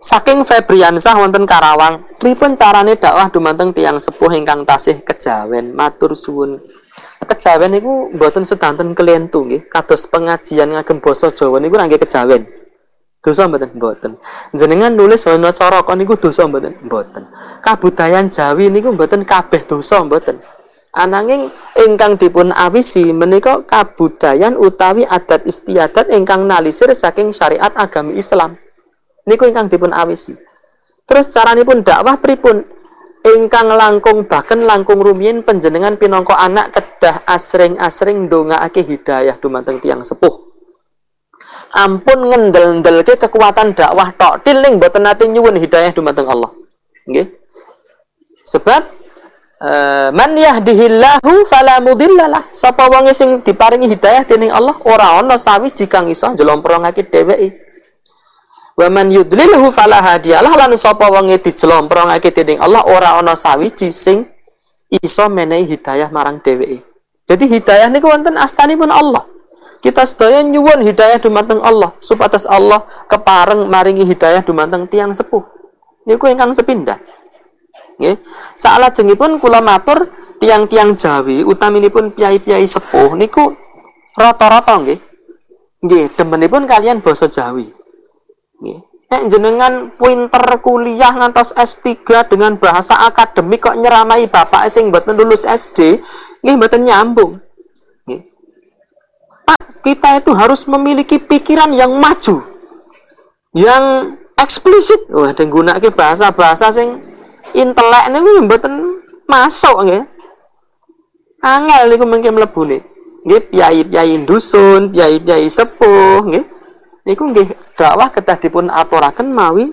Saking Febriansah wonten Karawang, pripun carane dakwah dumateng tiyang sepuh ingkang tasih kejawen? Matur suwun. Kejawen niku mboten sedanten kelentu nggih, kados pengajian ngagem basa Jawa niku nggih kejawen. Dosa mboten? Mboten. Jenengan nulis Hana Caraka niku dosa mboten? Mboten. Kabudayan Jawi niku mboten kabeh dosa mboten. Ananging ingkang dipun awisi menika kabudayan utawi adat istiadat ingkang nalisir saking syariat agami Islam. Niku ingkang dipun awisi. Terus caranipun dakwah pripun? Ingkang langkung bahkan langkung rumiyin panjenengan pinangka anak kedah asring-asring ndongaake hidayah dumateng tiyang sepuh. Ampun ngendel-ndelke kekuatan dakwah tok til ning boten nate nyuwun hidayah dumateng Allah. Nggih. Sebab man yahdihillahu fala mudhillalah. Sapa wong sing diparingi hidayah dening Allah ora ana sawiji kang iso njlomprongake dheweke. Wa man yudlilhu fala hadiyalah, lan sapa wong dijlomprongake dening Allah ora ana sawiji sing iso menehi hidayah marang dheweke. Jadi hidayah niku wonten astanipun Allah. Kita sedaya nyuwun hidayah dumateng Allah supados Allah kepareng maringi hidayah dumateng tiyang sepuh. Niku ingkang sepindhah. Nggih. Salajengipun kula matur tiang-tiang Jawi utaminipun piyai-piyai sepuh niku rata-rata nggih. Nggih, demenipun kalian basa Jawi. Nggih. Nek jenengan pinter kuliah ngantos S3 dengan bahasa akademik kok nyeramai bapak sing mboten lulus SD, nggih mboten nyambung. Nggih. Pak, kita itu harus memiliki pikiran yang maju. Yang eksplisit. Wah, nggunakake bahasa-bahasa sing intelek niku mboten masuk nggih. Angel niku mengke mlebune. Nggih, piyai-piyai dusun, piyai-piyai sepuh nggih. Niku nggih dakwah kedah dipun aturaken mawi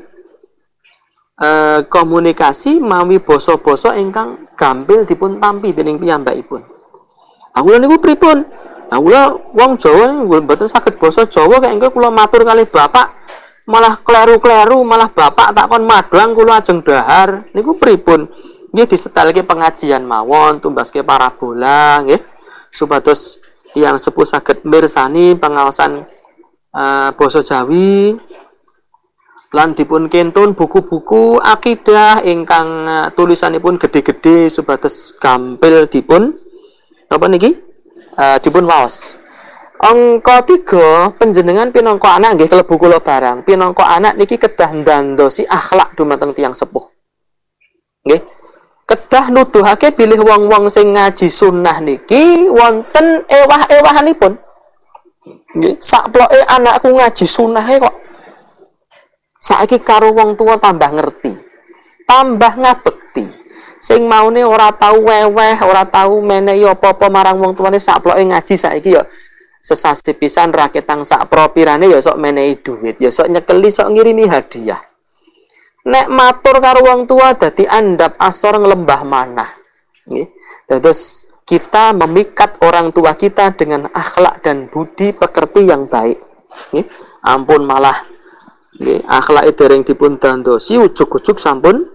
komunikasi mawi basa-basa ingkang gampil dipun tampi dening piyambakipun. Kula niku pripun? Kula wong Jawa mboten saged basa Jawa kaya engko kula matur kalih bapak malah kleru-kleru, malah bapak takon madang kula ajeng dahar. Niku pripun? Nggih disetelke pengajian mawon, tumbaske parabola nggih. Supados tiyang sepuh saged mirsani pengaosan basa Jawi lan dipun kentun buku-buku akidah ingkang tulisanipun gede-gede supados gampil dipun napa niki dipun waos. Angka 3 panjenengan pinangka anak nggih kelebu kula barang. Pinangka anak niki kedah ndandosi akhlak dumateng tiyang sepuh. Nggih. Kedah nuduhake bilih wong-wong sing ngaji sunnah niki wonten ewah-ewahanipun. Nggih, sakploke anakku ngaji sunahe kok saiki karo wong tua tambah ngerti, tambah ngabekti. Sing maune ora tau weweh, ora tau menehi apa-apa marang wong tuane sakploke ngaji saiki ya sesasi pisan raketang sak propirane ya sok menehi duit, ya sok nyekeli, sok ngirimi hadiah. Nek matur karo wong tua dadi andap asor nglembah manah. Nggih. Dados kita memikat orang tua kita dengan akhlak dan budi pekerti yang baik. Nggih. Ampun malah nggih akhlake dereng dipun dandosi ujug-ujug sampun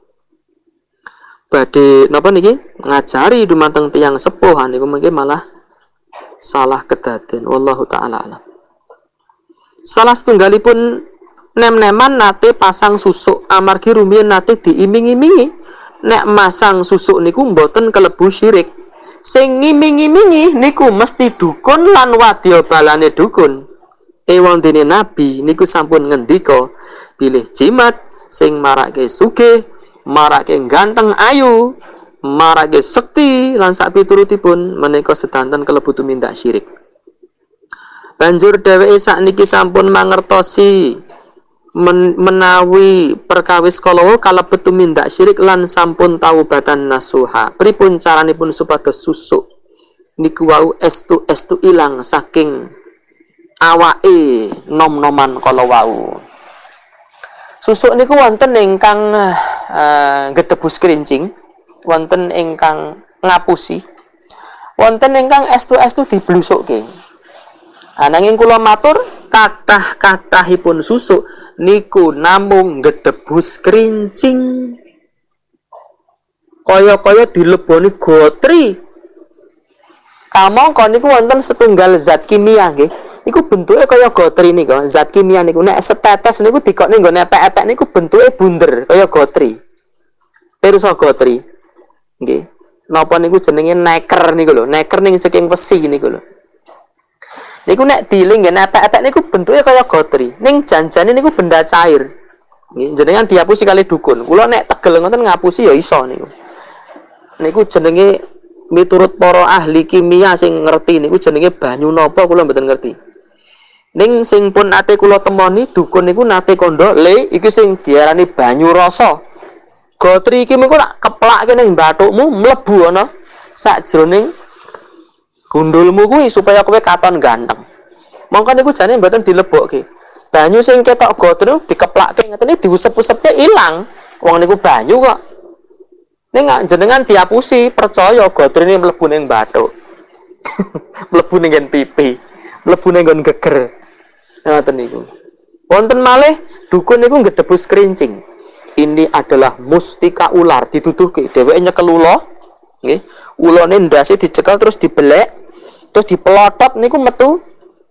badhe napa niki ngajari dumateng tiyang sepuh niku mengke malah salah kedaden. Wallahu taala alam. Salah setunggalipun nem-neman nate pasang susuk amargi rumiyin nate diiming-imingi nek masang susuk niku mboten kelebu syirik. Sing ngiming-imingi niku mesti dukun lan wadya balane dukun. Wondene Nabi niku sampun ngendika bilih jimat sing marake sugih, marake ganteng ayu, marake sekti lan sak piturutipun menika sedanten kelebu tumindak syirik. Banjur dheweke sakniki sampun mangertosi menawi perkawis kala kalebet tumindak syirik lan sampun taubatan nasuha. Pripun caranipun supados susuk niku wau estu ilang saking awake nom-noman kala wau. Susuk niku wonten ingkang getebus kerincing, wonten ingkang ngapusi, wonten ingkang estu-estu diblusukke. Ananging kula matur kathah-kathahipun susuk niku namung gedebus kerincing. Kaya-kaya dileboni gotri. Kamangka niku wonten setunggal zat kimia nggih. Iku bentuke kaya gotri niku, zat kimia niku nek setetes niku dikokne nggone epek-epek niku bentuke bunder kaya gotri. Pirsa gotri. Nggih. Napa niku jenenge neker niku lho, neker ning saking wesi niku lho. Niku nek diling nggih epek-epek niku bentuke kaya gotri. Ning janjane niku benda cair. Nggih, jenengan diapusi kali dukun. Kula nek tegel ngoten ngapusi ya iso niku. Niku jenenge miturut para ahli kimia sing ngerti niku jenenge banyu napa kula mboten ngerti. Ning sing pun ate kula temoni dukun niku nate kondo le iki sing diarani banyu rasa. Gotri iki mengko tak keplake ning bathukmu mlebu ana sakjroning gundulmu kuwi supaya kowe katon ganteng. Mongko niku jane mboten dilebokke. Banyu sing ketok gotri dikeplake ngeten iki diusep-usepke ilang. Wong niku banyu kok. Ning jenengan diapusi percaya gotrine mlebu ning bathuk. Mlebu ning pipi, mlebu ning geger. Ngoten niku. Wonten malih dukun niku ngedebus kerincing. Ini adalah mustika ular dituduhke dheweke nyekel ula nggih ulane ndase dicekel terus dibelek terus dipelotot niku metu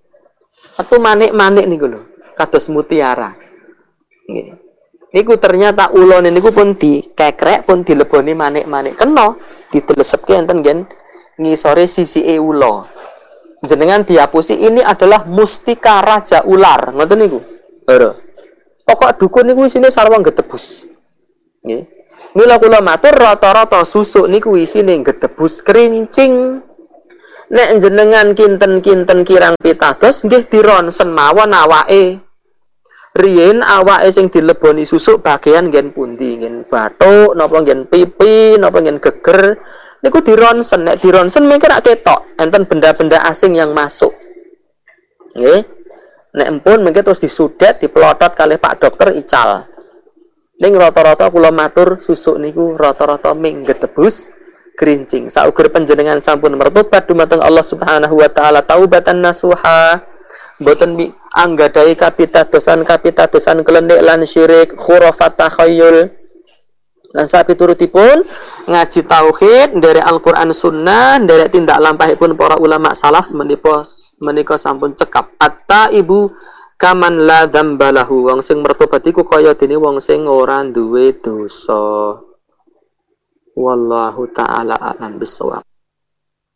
manik-manik niku lho kados mutiara nggih niku ternyata ulane niku pun dikekrek pun dileboni manik-manik kena didelesepke enten ngen ngisore sisike ula jenengan diapusi ini adalah mustika raja ular ngoten niku lho pokok dukun niku isine sarwa gedebus. Nggih. Mila kula matur rata-rata susuk niku isine gedebus kerincing. Nek jenengan kinten-kinten kirang pitados nggih dironsen mawon awake. Riyen awake sing dileboni susuk bagian nggen pundi? Nggen bathuk napa nggen pipi napa nggen geger niku dironsen. Nek dironsen mengke rak ketok enten benda-benda asing yang masuk. Nggih. Nek empun mungkin terus disudet, dipelotot kali Pak Dokter ical. Ning rata-rata kula matur susuk niku rata-rata ming gedebus kerincing. Sauger panjenengan sampun mertobat dumateng Allah Subhanahu wa taala taubatan nasuha. Mboten anggadhahi kapitadosan kelendek lan syirik, khurafat takhayyul. Lan sapiturutipun ngaji tauhid, nderek Al-Qur'an Sunnah, nderek tindak lampahipun para ulama salaf menika sampun cekap. Atta ibu kaman la dzambalahu, wong sing mertobat iku kaya dene wong sing ora duwe dosa. Wallahu taala a'lam bissawab.